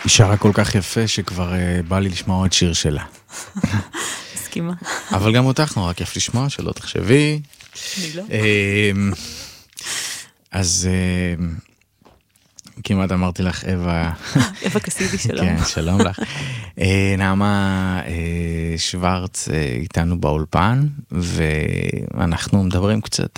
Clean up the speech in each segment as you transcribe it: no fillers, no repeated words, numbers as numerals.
היא שרה כל כך יפה שכבר בא לי לשמוע עוד שיר שלה. מסכימה. אבל גם אותך נורא כיף לשמוע, שלא תחשבי. אני לא. אז כמעט אמרתי לך, אווה... אווה קסידי, שלום. כן, שלום לך. נעמה שוורץ איתנו באולפן, ואנחנו מדברים קצת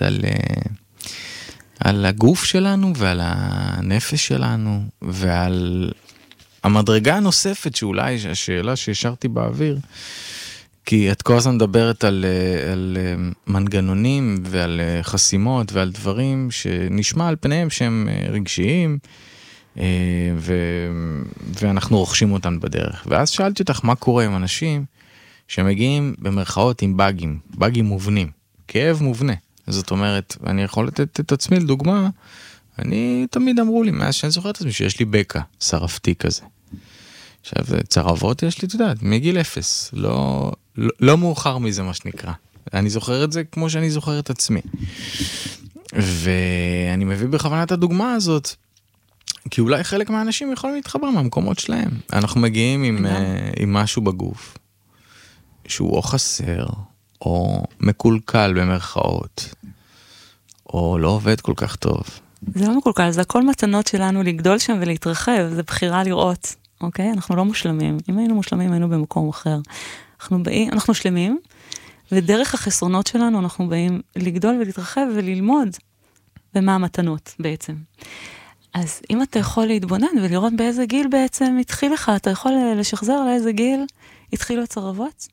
על הגוף שלנו ועל הנפש שלנו, ועל המדרגה הנוספת שאולי השאלה שהשארתי באוויר, כי את כל הזמן מדברת על מנגנונים ועל חסימות ועל דברים שנשמע על פניהם שהם רגשיים, ואנחנו רוכשים אותם בדרך. ואז שאלתי אותך מה קורה עם אנשים שמגיעים במרכאות עם באגים מובנים, כאב מובנה. זאת אומרת, אני יכול לתת את עצמי לדוגמה, אני תמיד אמרו לי, מאז שאני זוכר את עצמי, שיש לי בקע, שרפתי כזה. עכשיו, צרבות יש לי, אתה יודעת, מגיל 0, לא מאוחר מזה מה שנקרא. אני זוכר את זה כמו שאני זוכר את עצמי. ואני מביא בכוונה את הדוגמה הזאת, כי אולי חלק מהאנשים יכולים להתחבר מהמקומות שלהם. אנחנו מגיעים עם משהו בגוף, שהוא או חסר, או מקולקל במרכאות, או לא עובד כל כך טוב. זה לא מקולקל, זה הכל מתנות שלנו לגדול שם ולהתרחב, זה בחירה לראות, אוקיי? אנחנו לא מושלמים. אם היינו מושלמים, היינו במקום אחר. אנחנו שלמים, ודרך החסרונות שלנו אנחנו באים לגדול ולהתרחב וללמוד, ומה המתנות בעצם. אז אם אתה יכול להתבונן ולראות באיזה גיל בעצם התחיל לך, אתה יכול לשחזר לאיזה גיל התחילו הצרבות?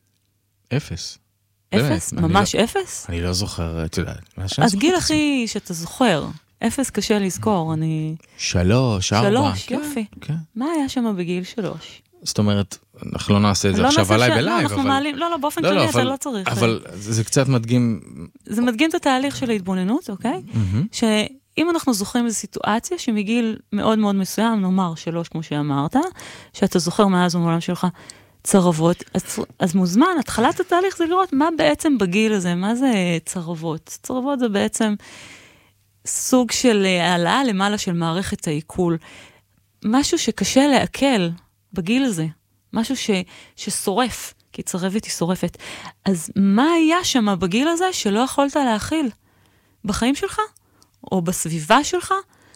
0. 0? ממש 0? אני לא זוכר, אתה יודע. אז גיל הכי שאתה זוכר, 0 קשה לזכור, 3, 4. 3, יופי. מה היה שם בגיל 3? זאת אומרת, אנחנו לא נעשה את זה עכשיו עליי בלייב, לא, באופן כללי אתה לא צריך. אבל זה קצת מדגים... זה מדגים את התהליך של ההתבוננות, אוקיי? שאם אנחנו זוכרים איזו סיטואציה שמגיל מאוד מאוד מסוים, נאמר 3 כמו שאמרת, שאתה זוכר מאז ומעולם שלך צרבות, אז מוזמן, התחלת התהליך זה לראות מה בעצם בגיל הזה, מה זה צרבות. צרבות זה בעצם סוג של העלאה למעלה של מערכת העיכול. משהו שקשה לעכל בגיל הזה. משהו ששורף, כי צרבת היא שורפת. אז מה היה שם בגיל הזה שלא יכולת להכיל? בחיים שלך? או בסביבה שלך?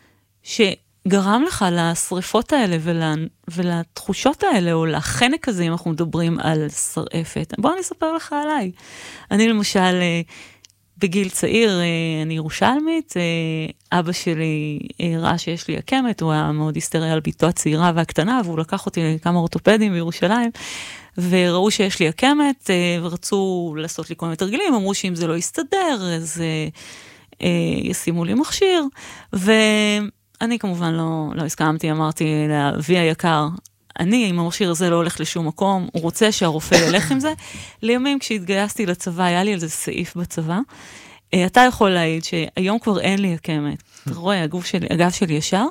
שגרם לך לשריפות האלה ולתחושות האלה, או לחנק הזה, אם אנחנו מדברים על שרפת. בואו אני אספר לך עליי. אני למשל, בגיל צעיר, אני ירושלמית, אבא שלי ראה שיש לי עקמת, הוא היה מאוד היסטרי על ביתו הצעירה והקטנה, והוא לקח אותי לכמה אורתופדים בירושלים, וראו שיש לי עקמת, ורצו לעשות לי כל מיני תרגילים, אמרו שאם זה לא יסתדר, אז ישימו לי מכשיר, ואני כמובן לא הסכמתי, אמרתי לאבי היקר, אני עם המכשיר הזה לא הולך לשום מקום, הוא רוצה שהרופא ילך עם זה. לימים כשהתגייסתי לצבא, היה לי איזה סעיף בצבא, אתה יכול להעיד שהיום כבר אין לי עקמת. אתה רואה, הגב שלי ישר.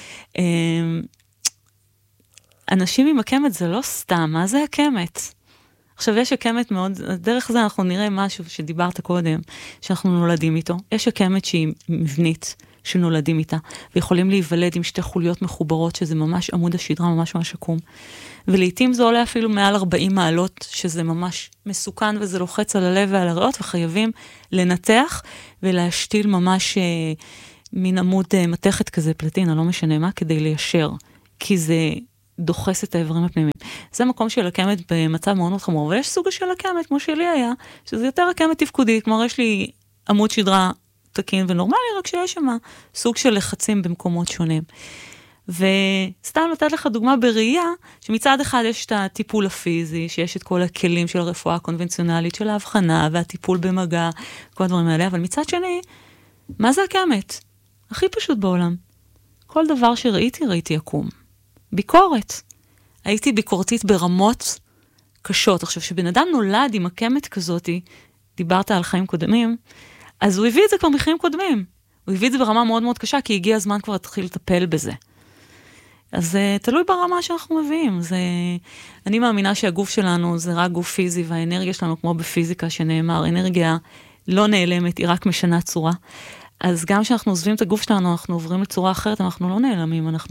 אנשים עם עקמת זה לא סתם, מה זה עקמת? עכשיו יש עקמת מאוד, דרך זה אנחנו נראה משהו שדיברת קודם, שאנחנו נולדים איתו. יש עקמת שהיא מבנית, שנולדים איתה, ויכולים להיוולד עם שתי חוליות מחוברות, שזה ממש עמוד השדרה, ממש ממש עקום. ולעיתים זה עולה אפילו מעל 40 מעלות, שזה ממש מסוכן, וזה לוחץ על הלב ועל הריאות, וחייבים לנתח, ולהשתיל ממש מין עמוד מתכת כזה, פלטינה, לא משנה מה, כדי ליישר, כי זה דוחס את האיברים הפנימיים. זה מקום של עקמת במצב מאוד מאוד חמור, אבל יש סוג של עקמת, כמו שלי היה, שזה יותר עקמת תפקודית, כלומר יש לי עמוד שדרה תקין ונורמלי, רק שיש שם סוג של לחצים במקומות שונים. וסתם לתת לך דוגמה בראייה, שמצד אחד יש את הטיפול הפיזי, שיש את כל הכלים של הרפואה הקונבנציונלית, של ההבחנה והטיפול במגע, כל הדברים האלה, אבל מצד שני, מה זה עקמת? הכי פשוט בעולם. כל דבר ראיתי עקום. ביקורת. הייתי ביקורתית ברמות קשות. עכשיו, שבן אדם נולד עם עקמת כזאת, דיברת על חיים קודמים, אז הוא הביא את זה כבר מחיים קודמים. הוא הביא את זה ברמה מאוד מאוד קשה, כי הגיע הזמן כבר להתחיל לטפל בזה. אז תלוי ברמה שאנחנו מביאים. אני מאמינה שהגוף שלנו זה רק גוף פיזי, והאנרגיה שלנו, כמו בפיזיקה שנאמר, אנרגיה לא נעלמת, היא רק משנה צורה. אז גם כשאנחנו עוזבים את הגוף שלנו, אנחנו עוברים לצורה אחרת, אנחנו לא נעלמים, אנחנו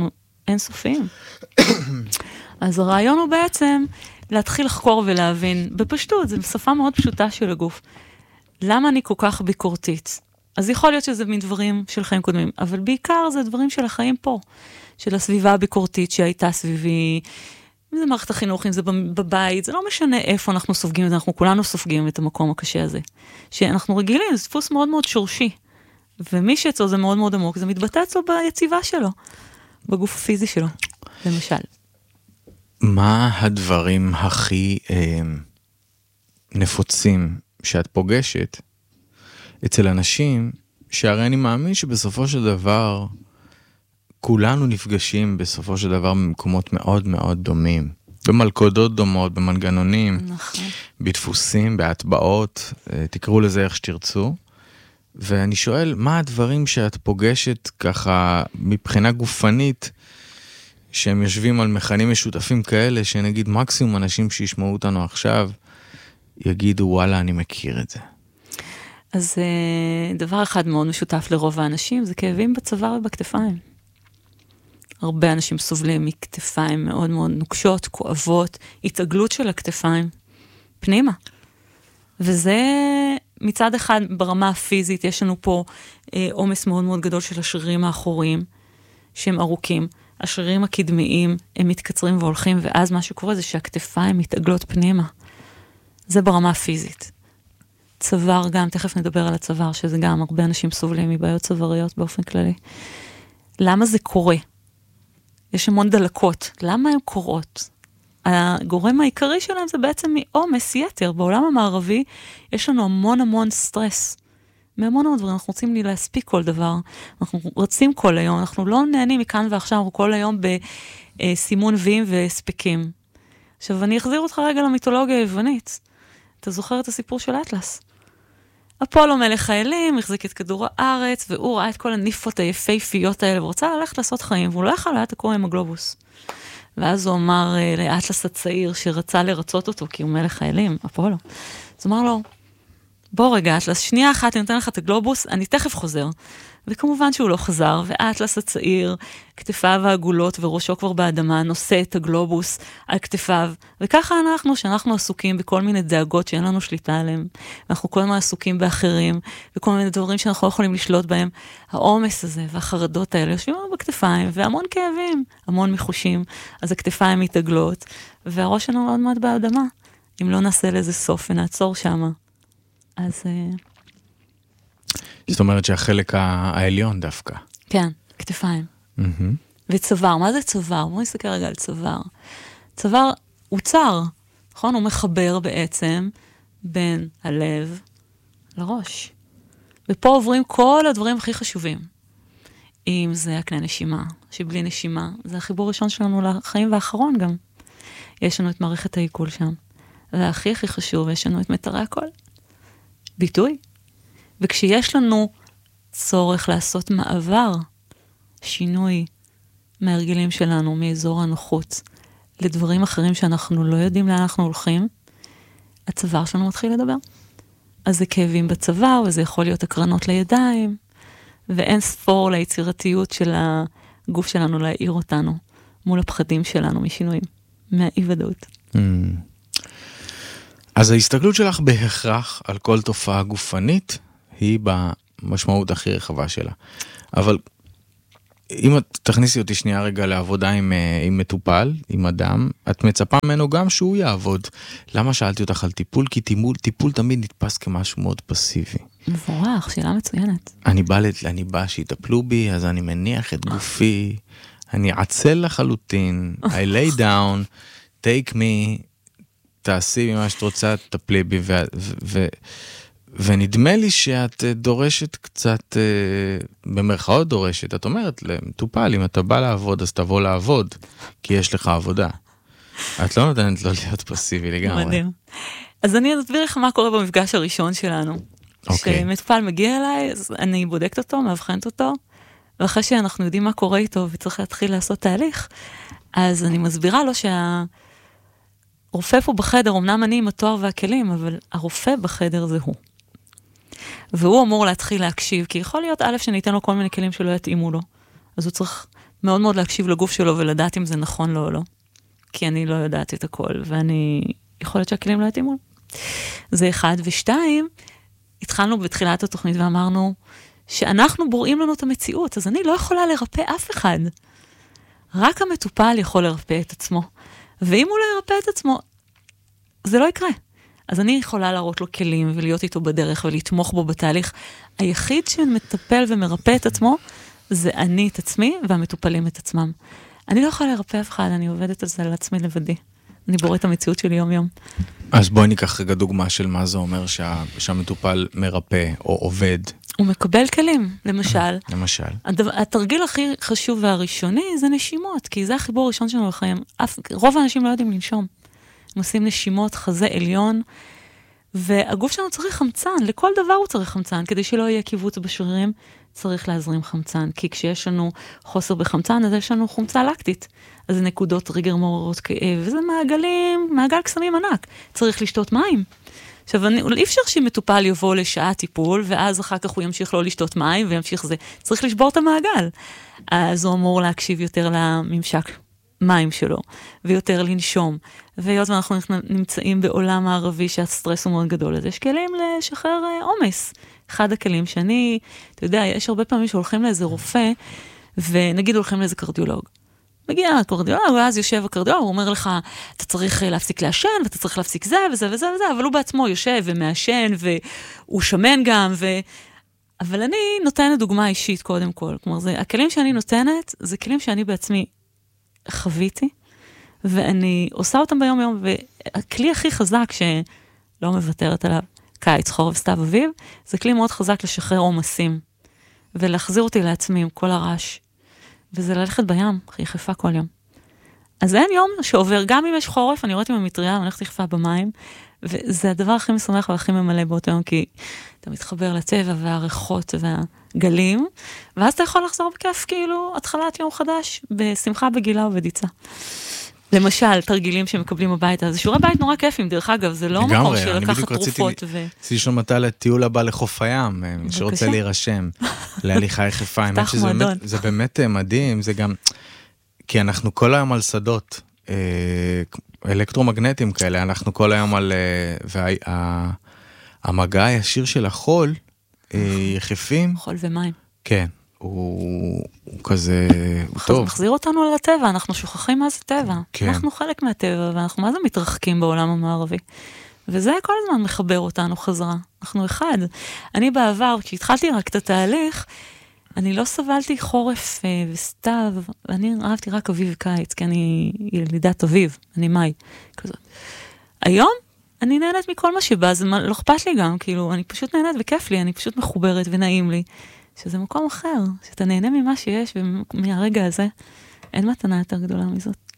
אינסופיים. אז הרעיון הוא בעצם להתחיל לחקור ולהבין, בפשטות, זו שפה מאוד פשוטה של הגוף. למה אני כל כך ביקורתית? אז יכול להיות שזה מין דברים של חיים קודמים, אבל בעיקר זה דברים של החיים פה, של הסביבה הביקורתית שהייתה סביבי, אם זה מערכת החינוך, אם זה בבית, זה לא משנה איפה אנחנו סופגים את זה, אנחנו כולנו סופגים את המקום הקשה הזה. שאנחנו רגילים, זה דפוס מאוד מאוד שורשי, ומי שאצלו זה מאוד מאוד עמוק, זה מתבטא אצלו ביציבה שלו, בגוף הפיזי שלו, למשל. מה הדברים הכי נפוצים שאת פוגשת אצל אנשים, שהרי אני מאמין שבסופו של דבר, כולנו נפגשים בסופו של דבר במקומות מאוד מאוד דומים, במלכודות דומות, במנגנונים, נכון. בדפוסים, בהטבעות, תקראו לזה איך שתרצו, ואני שואל, מה הדברים שאת פוגשת ככה מבחינה גופנית, שהם יושבים על מכנים משותפים כאלה, שנגיד מקסימום אנשים שישמעו אותנו עכשיו, יגידו וואלה אני מכיר את זה. אז דבר אחד מאוד משותף לרוב האנשים, זה כאבים בצוואר ובכתפיים. הרבה אנשים סובלים מכתפיים מאוד מאוד נוקשות, כואבות, התעגלות של הכתפיים, פנימה. וזה מצד אחד ברמה הפיזית, יש לנו פה עומס מאוד מאוד גדול של השרירים האחוריים, שהם ארוכים. השרירים הקדמיים הם מתקצרים והולכים, ואז מה שקורה זה שהכתפיים מתעגלות פנימה. זה ברמה הפיזית. צוואר גם, תכף נדבר על הצוואר, שזה גם הרבה אנשים סובלים מבעיות צוואריות באופן כללי. למה זה קורה? יש המון דלקות. למה הן קורות? הגורם העיקרי שלהם זה בעצם מעומס יתר. בעולם המערבי יש לנו המון המון סטרס. מהמון המון דברים, אנחנו רוצים להספיק כל דבר. אנחנו רצים כל היום, אנחנו לא נהנים מכאן ועכשיו, אנחנו כל היום בסימון ויים והספקים. עכשיו, אני אחזיר אותך רגע למיתולוגיה היוונית. אתה זוכר את הסיפור של אטלס? אפולו מלך האלים, החזיק את כדור הארץ, והוא ראה את כל הניפות היפהפיות האלה, ורוצה ללכת לעשות חיים, והוא לא יכל היה תקוע עם הגלובוס. ואז הוא אמר לאטלס הצעיר, שרצה לרצות אותו, כי הוא מלך האלים, אפולו. אז הוא אמר לו, בוא רגע, אטלס, שנייה אחת, אני נותן לך את הגלובוס, אני תכף חוזר. וכמובן שהוא לא חזר, ואטלס הצעיר, כתפיו העגולות וראשו כבר באדמה, נושא את הגלובוס על כתפיו. וככה שאנחנו עסוקים בכל מיני דאגות שאין לנו שליטה עליהם. אנחנו כל הזמן עסוקים באחרים, וכל מיני דברים שאנחנו לא יכולים לשלוט בהם. העומס הזה והחרדות האלה יושבים לנו בכתפיים, והמון כאבים, המון מחושים. אז הכתפיים מתעגלות, והראש שלנו עוד מעט באדמה. אם לא נעשה לזה סוף ונעצור שמה. אז... זאת אומרת שהחלק העליון דווקא. כן, כתפיים. וצוואר, מה זה צוואר? בואו נסתכל רגע על צוואר. צוואר הוא צר, נכון? הוא מחבר בעצם בין הלב לראש. ופה עוברים כל הדברים הכי חשובים. אם זה הקנה נשימה, שבלי נשימה, זה החיבור הראשון שלנו לחיים והאחרון גם. יש לנו את מערכת העיכול שם. והכי הכי חשוב, יש לנו את מיתרי הקול. ביטוי. וכשיש לנו צורך לעשות מעבר, שינוי מהרגלים שלנו, מאזור הנוחות, לדברים אחרים שאנחנו לא יודעים לאן אנחנו הולכים, הצוואר שלנו מתחיל לדבר. אז זה כאבים בצוואר, וזה יכול להיות הקרנות לידיים, ואין ספור ליצירתיות של הגוף שלנו להעיר אותנו, מול הפחדים שלנו משינויים, מהאי-ודאות. אז ההסתכלות שלך בהכרח על כל תופעה גופנית, היא במשמעות הכי רחבה שלה. אבל אם את תכניסי אותי שנייה רגע לעבודה עם מטופל, עם אדם, את מצפה ממנו גם שהוא יעבוד. למה שאלתי אותך על טיפול? כי טיפול תמיד נתפס כמשהו מאוד פסיבי. מבורך, שאלה מצוינת. אני בא שיטפלו בי, אז אני מניח את גופי, אני עצל לחלוטין, I lay down, take me, תעשי ממה שאת רוצה, תטפלי בי, ונדמה לי שאת דורשת קצת, במרכאות דורשת, את אומרת למטופל, אם אתה בא לעבוד, אז תבוא לעבוד, כי יש לך עבודה. את לא נותנת לו להיות פסיבי לגמרי. מדהים. אז אני אסביר לך מה קורה במפגש הראשון שלנו. כשמטופל מגיע אליי, אז אני בודקת אותו, מאבחנת אותו, ואחרי שאנחנו יודעים מה קורה איתו, וצריך להתחיל לעשות תהליך, אז אני מסבירה לו רופא פה בחדר, אמנם אני עם התואר והכלים, אבל הרופא בחדר זה הוא. והוא אמור להתחיל להקשיב, כי יכול להיות א' שניתן לו כל מיני כלים שלא יתאימו לו. אז הוא צריך מאוד מאוד להקשיב לגוף שלו ולדעת אם זה נכון לו או לא. כי אני לא יודעת את הכל, ואני יכולת שהכלים לא יתאימו. זה אחד. ושתיים, התחלנו בתחילת התוכנית ואמרנו, שאנחנו בוראים לנו את המציאות, אז אני לא יכולה לרפא אף אחד. רק המטופל יכול לרפא את עצמו. ואם הוא לא ירפא את עצמו, זה לא יקרה. אז אני יכולה להראות לו כלים ולהיות איתו בדרך ולתמוך בו בתהליך. היחיד שמטפל ומרפא את עצמו, זה אני את עצמי והמטופלים את עצמם. אני לא יכולה לרפא אף אחד, אני עובדת על זה על עצמי לבדי. אני בורא את המציאות שלי יום יום. אז בואי ניקח רגע דוגמה של מה זה אומר שהמטופל מרפא או עובד. הוא מקבל כלים, למשל. למשל. התרגיל הכי חשוב והראשוני זה נשימות, כי זה החיבור הראשון שלנו לחיים. רוב האנשים לא יודעים לנשום. הם עושים נשימות, חזה עליון, והגוף שלנו צריך חמצן, לכל דבר הוא צריך חמצן, כדי שלא יהיה קיבוץ בשרירים, צריך להזרים חמצן, כי כשיש לנו חוסר בחמצן, אז יש לנו חומצה לקטית. אז זה נקודות טריגר מעוררות כאב, וזה מעגל קסמים ענק. צריך לשתות מים. עכשיו, אי אפשר שמטופל יבוא לשעה טיפול, ואז אחר כך הוא ימשיך לא לשתות מים, וימשיך זה. צריך לשבור את המעגל. אז הוא אמור להקשיב יותר לממשק מים שלו, ויותר לנשום. והיות ואנחנו נמצאים בעולם הערבי שהסטרס הוא מאוד גדול, אז יש כלים לשחרר עומס. אחד הכלים שאני, אתה יודע, יש הרבה פעמים שהולכים לאיזה רופא, ונגיד הולכים לאיזה קרדיולוג. מגיע הקרדיולוג, ואז יושב הקרדיולוג, הוא אומר לך, אתה צריך להפסיק לעשן, ואתה צריך להפסיק זה וזה וזה וזה, אבל הוא בעצמו יושב ומעשן, והוא שמן גם, אבל אני נותנת דוגמה אישית קודם כל. כלומר, הכלים שאני נותנת, זה כלים שאני בעצמי חוויתי, ואני עושה אותם ביום יום, והכלי הכי חזק שלא מוותרת עליו, קיץ, חורף, סתיו, אביב, זה כלי מאוד חזק לשחרר עומסים, ולהחזיר אותי לעצמי עם כל הרעש. וזה ללכת בים, יחפה כל יום. אז אין יום שעובר, גם אם יש חורף, אני רואה עם המטריה, אני הולכת יחפה במים, וזה הדבר הכי משמח והכי ממלא באותו יום, כי אתה מתחבר לטבע והריחות והגלים, ואז אתה יכול לחזור בכיף, כאילו, התחלת יום חדש, בשמחה, בגילה ובדיצה. למשל, תרגילים שמקבלים הביתה, זה שיעורי בית נורא כיפים, דרך אגב, זה לא מקום של לקחת תרופות. רציתי לשאול מתי לטיול הבא לחוף הים, שרוצה להירשם, להליכה יחפה, האמת שזה באמת מדהים, זה גם, כי אנחנו כל היום על שדות, אלקטרומגנטיים כאלה, אנחנו כל היום על, והמגע הישיר של החול, יחפים. חול ומים. כן. הוא כזה טוב. זה מחזיר אותנו לטבע, אנחנו שוכחים מה זה טבע. כן. אנחנו חלק מהטבע, ואנחנו מה זה מתרחקים בעולם המערבי. וזה כל הזמן מחבר אותנו חזרה. אנחנו אחד. אני בעבר, כשהתחלתי רק את התהליך, אני לא סבלתי חורף וסתיו, ואני אהבתי רק אביב וקיץ, כי אני ילידת אביב, אני מאי, כזאת. היום, אני נהנית מכל מה שבא, זה לא אכפת לי גם, כאילו, אני פשוט נהנית וכיף לי, אני פשוט מחוברת ונעים לי. שזה מקום אחר, שאתה נהנה ממה שיש, ומהרגע הזה, אין מתנה יותר גדולה מזאת.